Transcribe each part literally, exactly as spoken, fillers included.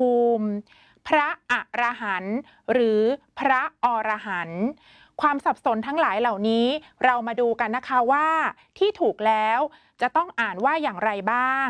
ภูมิ พระอรหันต์หรือพระอรหันต์ความสับสนทั้งหลายเหล่านี้เรามาดูกันนะคะว่าที่ถูกแล้วจะต้องอ่านว่าอย่างไรบ้าง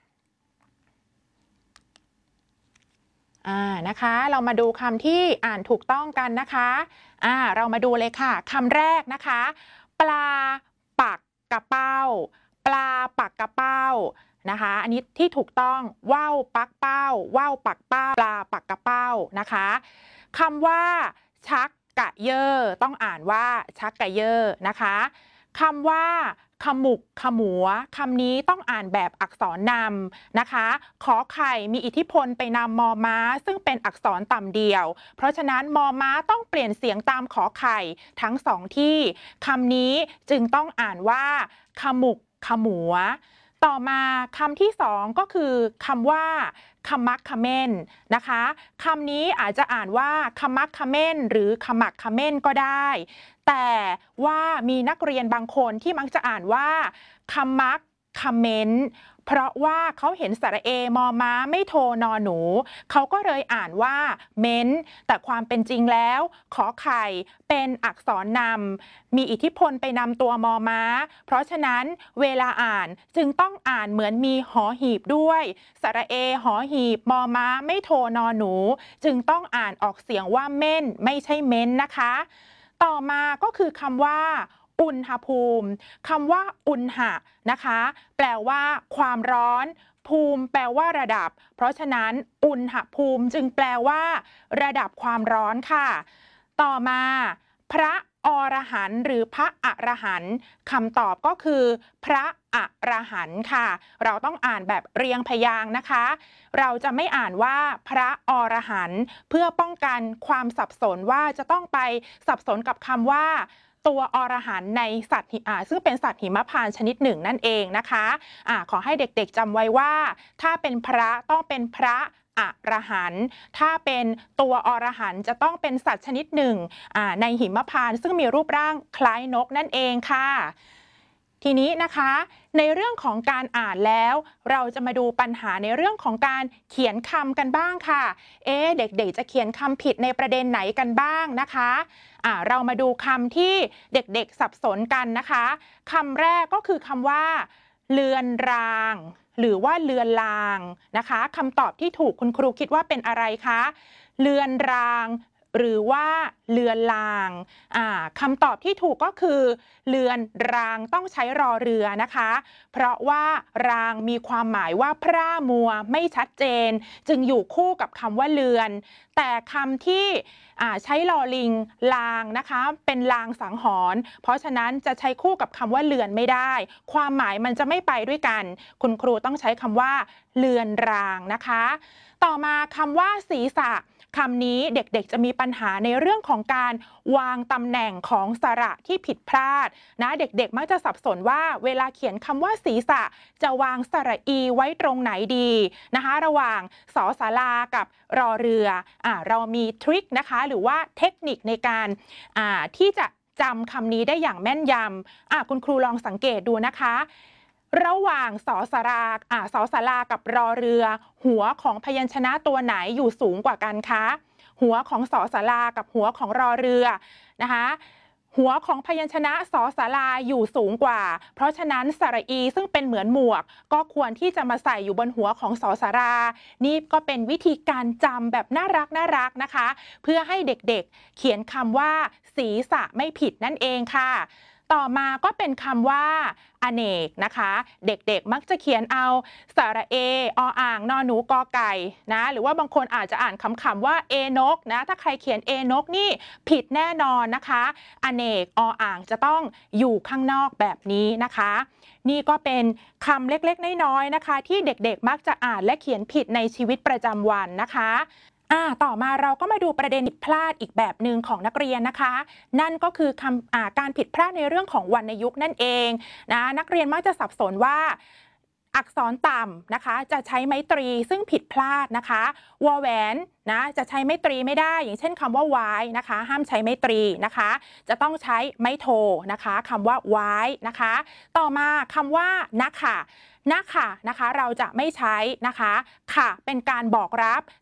อ่านะคะเรามาดูคำที่อ่านถูกต้องกันนะคะอ่าเรามาดูเลยค่ะคำแรกนะคะปลาปักกระเป้าปลาปักกระเป้านะคะอันนี้ที่ถูกต้องว่าวปักเป้าว่าวปักเป้าปลาปักกระเป้านะคะคำว่าชักกะเยอต้องอ่านว่าชักกะเยอนะคะคำว่าขมุกขมัวคำนี้ต้องอ่านแบบอักษรนำนะคะขอไข่มีอิทธิพลไปนำมอม้าซึ่งเป็นอักษรต่ำเดียวเพราะฉะนั้นมอม้าต้องเปลี่ยนเสียงตามขอไข่ทั้งสองที่คำนี้จึงต้องอ่านว่าขมุกขมัวต่อมาคำที่สองก็คือคำว่าขมักเขม้นนะคะคำนี้อาจจะอ่านว่าขมักเขม้นหรือขมักเขม้นก็ได้แต่ว่ามีนักเรียนบางคนที่มักจะอ่านว่าขมักเขม้นเพราะว่าเขาเห็นสระเอมอม้าไม่โทนอหนูเขาก็เลยอ่านว่าเม้นแต่ความเป็นจริงแล้วขอไข่เป็นอักษรนำมีอิทธิพลไปนำตัวมอม้าเพราะฉะนั้นเวลาอ่านจึงต้องอ่านเหมือนมีหอหีบด้วยสระเอหอหีบมอม้าไม่โทนอหนูจึงต้องอ่านออกเสียงว่าเม่นไม่ใช่เม้นนะคะต่อมาก็คือคำว่าอุณหภูมิคำว่าอุณหะนะคะแปลว่าความร้อนภูมิแปลว่าระดับเพราะฉะนั้นอุณหภูมิจึงแปลว่าระดับความร้อนค่ะต่อมาพระอรหันต์หรือพระอรหันต์คำตอบก็คือพระอรหันต์ค่ะเราต้องอ่านแบบเรียงพยางค์นะคะเราจะไม่อ่านว่าพระอรหันต์เพื่อป้องกันความสับสนว่าจะต้องไปสับสนกับคำว่าตัวอรหันต์ในสัตว์ซึ่งเป็นสัตว์หิมพานต์ชนิดหนึ่งนั่นเองนะคะอะขอให้เด็กๆจำไว้ว่าถ้าเป็นพระต้องเป็นพระอรหันต์ถ้าเป็นตัวอรหันต์จะต้องเป็นสัตว์ชนิดหนึ่งในหิมพานต์ซึ่งมีรูปร่างคล้ายนกนั่นเองค่ะทีนี้นะคะในเรื่องของการอ่านแล้วเราจะมาดูปัญหาในเรื่องของการเขียนคำกันบ้างค่ะเอ๊ะเด็กๆจะเขียนคำผิดในประเด็นไหนกันบ้างนะคะอ่าเรามาดูคำที่เด็กๆสับสนกันนะคะคำแรกก็คือคำว่าเลือนรางหรือว่าเลือนลางนะคะคำตอบที่ถูกคุณครูคิดว่าเป็นอะไรคะเลือนรางหรือว่าเลือนลางคำตอบที่ถูกก็คือเลือนรางต้องใช้รอเรือนะคะเพราะว่ารางมีความหมายว่าพร่ามัวไม่ชัดเจนจึงอยู่คู่กับคำว่าเลือนแต่คำที่ใช้ลอลิงลางนะคะเป็นลางสังหรณ์เพราะฉะนั้นจะใช้คู่กับคำว่าเลือนไม่ได้ความหมายมันจะไม่ไปด้วยกันคุณครูต้องใช้คำว่าเลือนรางนะคะต่อมาคำว่าศีรษะคำนี้เด็กๆจะมีปัญหาในเรื่องของการวางตำแหน่งของสระที่ผิดพลาดนะเด็กๆมักจะสับสนว่าเวลาเขียนคำว่าศีรษะจะวางสระอีไว้ตรงไหนดีนะคะระหว่างสอศาลากับรอเรืออ่าเรามีทริคนะคะหรือว่าเทคนิคในการอ่าที่จะจำคำนี้ได้อย่างแม่นยำอ่าคุณครูลองสังเกตดูนะคะระหว่างสอสาราอ่าสอสารากับรอเรือหัวของพยัญชนะตัวไหนอยู่สูงกว่ากันคะหัวของสอสารากับหัวของรอเรือนะคะหัวของพยัญชนะสอสาราอยู่สูงกว่าเพราะฉะนั้นสระอีซึ่งเป็นเหมือนหมวกก็ควรที่จะมาใส่อยู่บนหัวของสอสารานี่ก็เป็นวิธีการจำแบบน่ารักน่ารักนะคะเพื่อให้เด็กๆเขียนคำว่าศีรษะไม่ผิดนั่นเองค่ะต่อมาก็เป็นคำว่าอเนกนะคะเด็กๆมักจะเขียนเอาสระเอออ่างนอหนูกอไก่นะหรือว่าบางคนอาจจะอ่านคำๆว่าเอนกนะถ้าใครเขียนเอนกนี่ผิดแน่นอนนะคะอเนกออ่างจะต้องอยู่ข้างนอกแบบนี้นะคะนี่ก็เป็นคำเล็กๆน้อยๆนะคะที่เด็กๆมักจะอ่านและเขียนผิดในชีวิตประจำวันนะคะอ่าต่อมาเราก็มาดูประเด็นผิดพลาดอีกแบบหนึ่งของนักเรียนนะคะนั่นก็คือคำอ่าการผิดพลาดในเรื่องของวรรณยุกต์นั่นเองนะนักเรียนมักจะสับสนว่าอักษรต่ำนะคะจะใช้ไม้ตรีซึ่งผิดพลาดนะคะวอแหวนนะจะใช้ไม้ตรีไม่ได้อย่างเช่นคำว่าวายนะคะห้ามใช้ไม้ตรีนะคะจะต้องใช้ไม้โทนะคะคำว่าวายนะคะต่อมาคำว่านักค่ะนะค่ะนะคะเราจะไม่ใช้นะคะค่ะเป็นการบอกรับ